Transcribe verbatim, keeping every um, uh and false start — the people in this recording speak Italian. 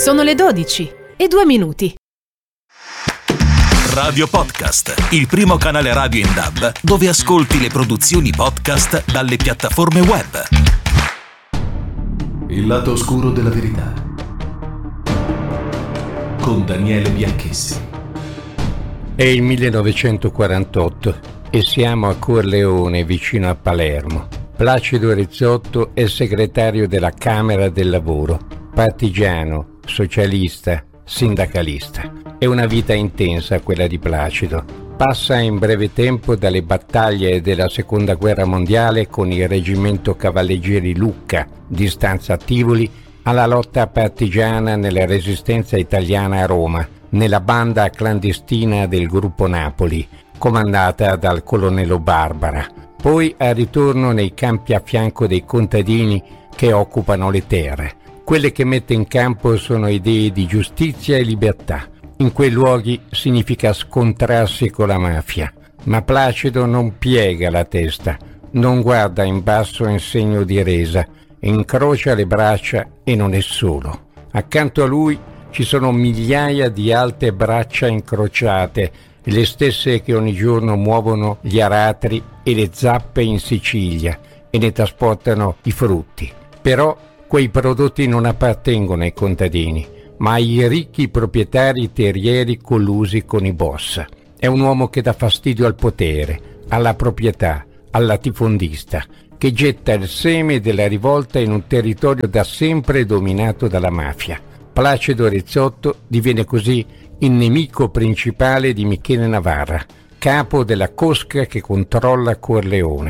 Sono le dodici e due minuti. Radio Podcast, il primo canale radio in D A B dove ascolti le produzioni podcast dalle piattaforme web. Il lato oscuro della verità con Daniele Bianchessi. È il millenovecentoquarantotto e siamo a Corleone, vicino a Palermo. Placido Rizzotto è segretario della Camera del Lavoro, partigiano, socialista, sindacalista. È una vita intensa quella di Placido. Passa in breve tempo dalle battaglie della Seconda Guerra Mondiale con il Reggimento Cavalleggeri Lucca di Stanza Tivoli alla lotta partigiana nella Resistenza italiana a Roma, nella banda clandestina del Gruppo Napoli, comandata dal colonnello Barbara. Poi al ritorno nei campi a fianco dei contadini che occupano le terre. Quelle che mette in campo sono idee di giustizia e libertà. In quei luoghi significa scontrarsi con la mafia. Ma Placido non piega la testa, non guarda in basso in segno di resa, incrocia le braccia e non è solo. Accanto a lui ci sono migliaia di altre braccia incrociate, le stesse che ogni giorno muovono gli aratri e le zappe in Sicilia e ne trasportano i frutti. Però quei prodotti non appartengono ai contadini, ma ai ricchi proprietari terrieri collusi con i boss. È un uomo che dà fastidio al potere, alla proprietà, al latifondista, che getta il seme della rivolta in un territorio da sempre dominato dalla mafia. Placido Rizzotto diviene così il nemico principale di Michele Navarra, capo della cosca che controlla Corleone.